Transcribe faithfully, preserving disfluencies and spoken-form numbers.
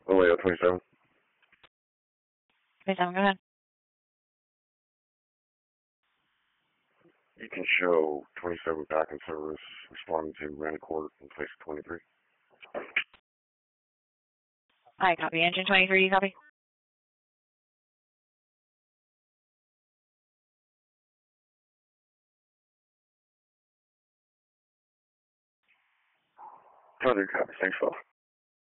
Oleo twenty-seven. twenty-seven, go ahead. You can show twenty-seven back in service, responding to Rancourt in place twenty-three. I copy. Engine twenty-three, you copy? Further copy, thanks, Phil.